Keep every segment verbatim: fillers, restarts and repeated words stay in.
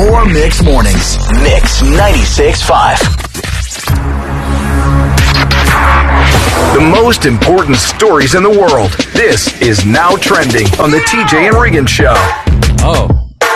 more Mix Mornings. Mix ninety-six point five. The most important stories in the world. This is Now Trending on the T J and Regan Show. Oh.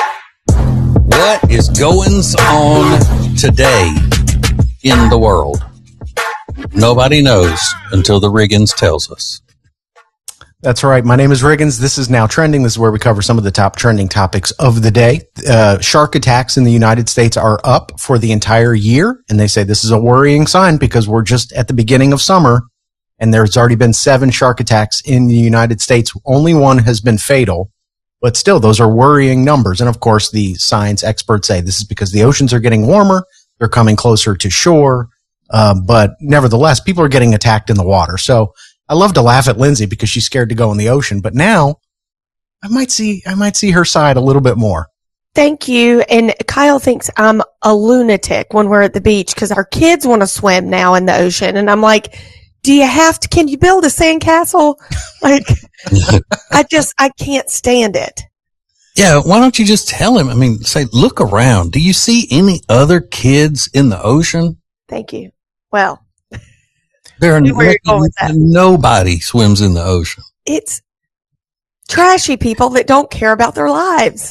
What is goings on today in the world? Nobody knows until the Riggins tells us. That's right. My name is Riggins. This is Now Trending. This is where we cover some of the top trending topics of the day. Uh, shark attacks in the United States are up for the entire year, and they say this is a worrying sign because we're just at the beginning of summer, and there's already been seven shark attacks in the United States. Only one has been fatal, but still, those are worrying numbers. And of course, the science experts say this is because the oceans are getting warmer, they're coming closer to shore, uh, but nevertheless, people are getting attacked in the water. So I love to laugh at Lindsay because she's scared to go in the ocean, but now I might see, I might see her side a little bit more. Thank you. And Kyle thinks I'm a lunatic when we're at the beach because our kids want to swim now in the ocean. And I'm like, do you have to, can you build a sandcastle? Like, I just, I can't stand it. Yeah. Why don't you just tell him? I mean, say, look around. Do you see any other kids in the ocean? Thank you. Well, There are Where you going with that? nobody swims in the ocean. It's trashy people that don't care about their lives.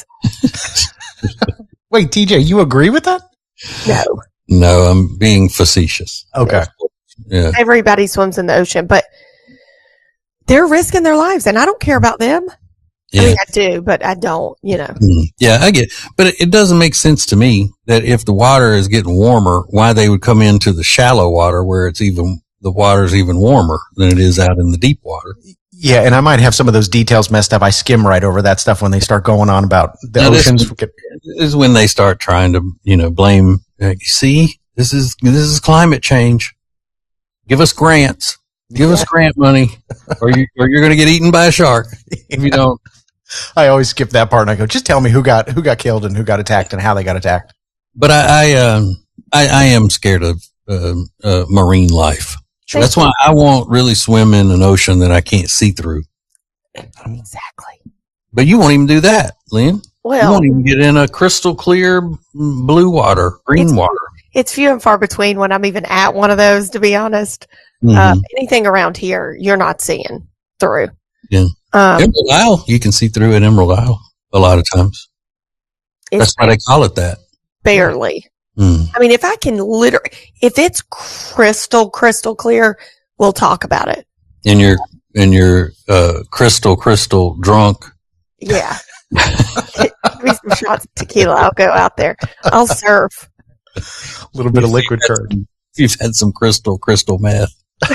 Wait, T J, you agree with that? No. No, I'm being facetious. Okay. Yeah. Everybody swims in the ocean, but they're risking their lives, and I don't care about them. Yeah. I mean, I do, but I don't, you know. Mm. Yeah, I get it. But it, it doesn't make sense to me that if the water is getting warmer, why they would come into the shallow water where it's even, the water's even warmer than it is out in the deep water. Yeah, and I might have some of those details messed up. I skim right over that stuff when they start going on about the Now, oceans. This, this is when they start trying to, you know, blame, like, see, this is, this is climate change. Give us grants. Give us grant money or you, or you're going to get eaten by a shark if you don't. I always skip that part and I go, just tell me who got, who got killed and who got attacked and how they got attacked. But I, I, um, I, I am scared of, uh, uh, marine life. Thank That's you. why I won't really swim in an ocean that I can't see through. Exactly. But you won't even do that, Lynn. You Well, won't even get in a crystal clear blue water, green It's- water. it's few and far between when I'm even at one of those, to be honest. Mm-hmm. Uh, anything around here, you're not seeing through. Yeah. Um, Emerald Isle, you can see through at Emerald Isle a lot of times. it's That's why they call it that. barely. Mm. I mean, if I can literally, if it's crystal, crystal clear, we'll talk about it. And you're, and you're, uh, crystal, crystal drunk. Yeah. Give me some shots of tequila. I'll go out there. I'll surf. A little bit of liquid curd. You've had some crystal, crystal meth.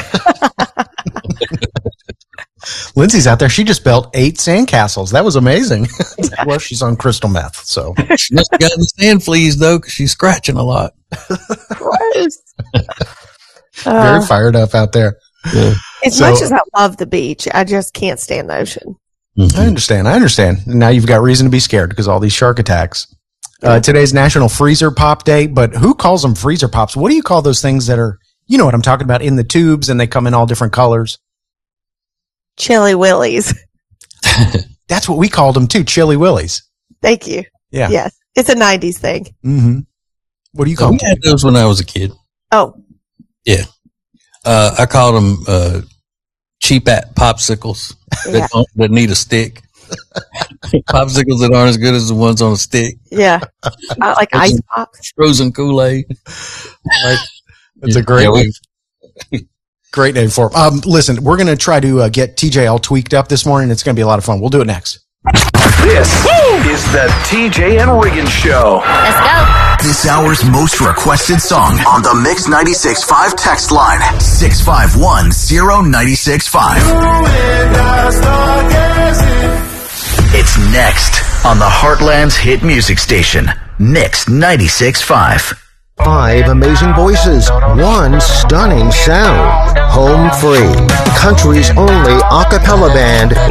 Lindsay's out there. She just built eight sandcastles. That was amazing. Well, she's on crystal meth, so. She must have gotten the sand fleas though, because she's scratching a lot. Gross. Very Uh, fired up out there. Yeah. as So- much as I love the beach, I just can't stand the ocean. Mm-hmm. I understand. I understand. Now you've got reason to be scared because all these shark attacks. Uh, today's National Freezer Pop Day, but who calls them freezer pops? What do you call those things that are, you know what I'm talking about, in the tubes and they come in all different colors? Chili Willies. That's what we called them too, Chili Willies. Thank you. Yeah. Yes. It's a nineties thing. Mm-hmm. What do you So call we them? had those when I was a kid. Oh, Yeah. Uh, I called them, uh, cheap at popsicles that, Yeah. don't, that need a stick. Popsicles that aren't as good as the ones on a stick. yeah. I like ice pops. Frozen Kool-Aid. Right. That's a great, Yeah, we- great name for 'em. Um, listen, we're going to try to uh, get T J all tweaked up this morning. It's going to be a lot of fun. We'll do it next. This is the T J and Regan Show. Let's go. This hour's most requested song on the Mix ninety-six point five text line. six five one zero nine six five. It's next on the Heartland's hit music station, Mix ninety-six point five. Five amazing voices, one stunning sound. Home Free, country's only a cappella band